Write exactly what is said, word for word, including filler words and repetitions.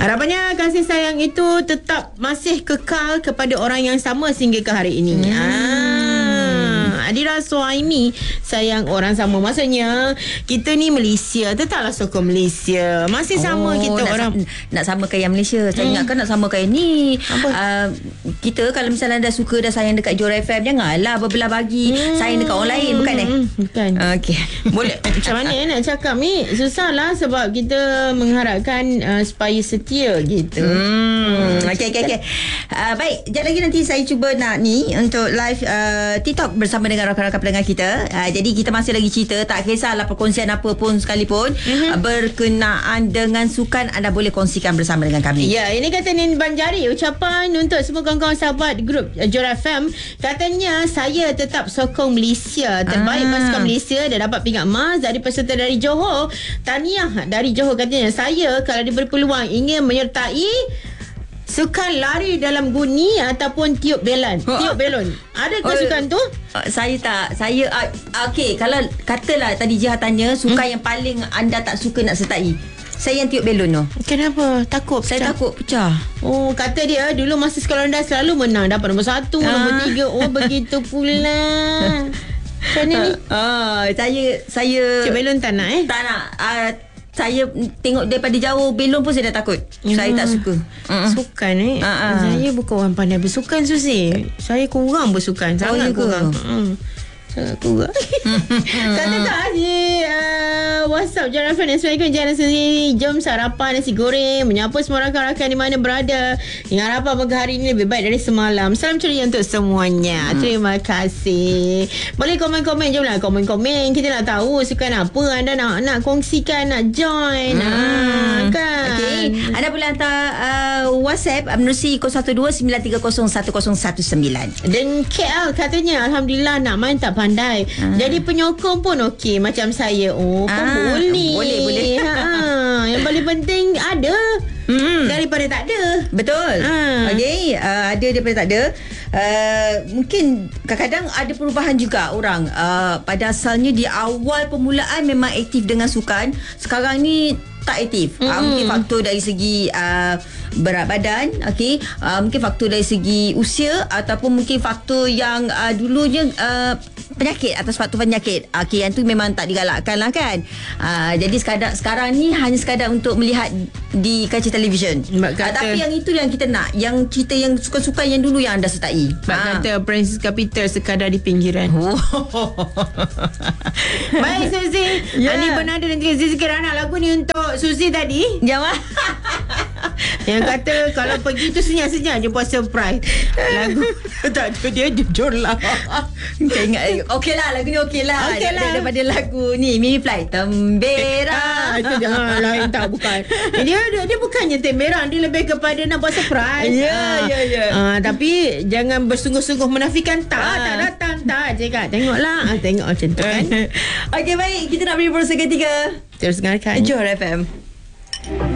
Harapannya kasih sayang itu tetap masih kekal kepada orang yang sama sehingga ke hari ini. Hmm. Ah, Adira Suhaimi sayang orang sama. Maksudnya kita ni Malaysia, tetaplah sokong Malaysia. Masih sama oh, kita nak orang sa- nak samakan yang Malaysia. Saya hmm. ingatkan nak samakan ni. Uh, kita kalau misalnya dah suka dah sayang dekat Johor F M, janganlah berbelah bagi hmm. sayang dekat orang lain, bukan eh? Bukan. Okey. Boleh. Macam mana nak cakap ni? Susahlah sebab kita mengharapkan uh, supaya setia gitu. Hmm. Okey okey okey. Uh, baik, sekejap lagi nanti saya cuba nak ni untuk live uh, TikTok bersama dengan rakan-rakan pendengar kita. Uh, jadi kita masih lagi cerita, tak kisahlah perkongsian apa pun sekalipun mm-hmm. uh, berkenaan dengan sukan, anda boleh kongsikan bersama dengan kami. Ya, ini kata Nin Banjari, ucapan untuk semua kawan-kawan sahabat grup Johor F M. Katanya saya tetap sokong Malaysia. Terbaik ah. pasukan Malaysia dah dapat pingat emas dari peserta dari Johor. Tahniah dari Johor, katanya. Saya kalau diberi peluang ingin menyertai sukan lari dalam guni ataupun tiup belon. Oh. Tiup belon. Adakah oh, sukan tu? Uh, saya tak. Saya uh, okey, kalau katalah tadi Jiha tanya sukan hmm? yang paling anda tak suka nak sertai. Saya yang tiup belon tu. Kenapa? Takut pecah? Saya takut pecah. Oh, kata dia dulu masa sekolah rendah selalu menang, dapat nombor satu, ah. nombor tiga. Oh, begitu pula. Macam ni ni? Ah, saya saya tiup belon tak nak eh? Tak nak. Uh, saya tengok daripada jauh belon pun saya dah takut. Hmm. Saya tak suka. Uh-uh. Sukan eh. Uh-uh. Saya bukan orang pandai bersukan, Susi. Saya kurang bersukan. Sangat oh, kurang. Hmm. Sangat kurang. Kata Kak Haji, uh, WhatsApp Johor F M. Assalamualaikum Jana Susi. Jom sarapan nasi goreng, menyapa semua rakan-rakan di mana berada. Dengan harapan moga hari ini lebih baik dari semalam. Salam ceria untuk semuanya. Hmm. Terima kasih. Boleh komen-komen, jomlah komen-komen. Kita nak tahu sukan apa anda nak nak kongsikan, nak join. Hmm. Ah, kan. Okey. Anda boleh hantar uh, WhatsApp menerusi kosong satu dua sembilan tiga kosong satu kosong satu sembilan. Dan K L katanya alhamdulillah nak main tak pandai. Ah. Jadi penyokong pun okey macam saya. Oh, ah, boleh. Boleh, boleh. Ha, yang paling penting ada. Hmm. Daripada tak ada. Betul. Ha. Okey, uh, ada daripada tak ada. Uh, mungkin kadang-kadang ada perubahan juga orang. Uh, pada asalnya di awal permulaan memang aktif dengan sukan. Sekarang ni tak aktif. Hmm. Uh, mungkin faktor dari segi uh, berat badan, okey. Uh, mungkin faktor dari segi usia ataupun mungkin faktor yang uh, dulunya uh, penyakit, atas faktor penyakit. Okey, yang tu memang tak digalakkan lah kan. Uh, jadi sekadar, sekarang ni hanya sekadar untuk melihat di kaca televisyen. Uh, tapi yang itu yang kita nak, yang cerita yang suka-suka yang dulu yang anda sertai. Mak uh. kata Princess Capital sekadar di pinggiran. Oh. Baik Susi. Yeah. Ani Bernardo dan Zizi Kirana, lagu ni untuk Susi tadi. Jawab. Yang kata kalau pergi tu senyap-senyap je buat surprise. Lagu tak ada, dia jujur lah. Saya ingat okey lah, lagu ni okey lah, okay lah. Daripada lagu ni Mimi Fly Tembera. Itu jangan lain, tak bukan. Dia, dia dia bukannya temberang, dia lebih kepada nak buat surprise. Ya ya ya. Tapi jangan bersungguh-sungguh menafikan tak ah. tak datang tak je kan. Tengoklah, ah, tengok macam tu kan. Okey baik, kita nak beri berusaha ketiga. Terus dengarkan Johor F M.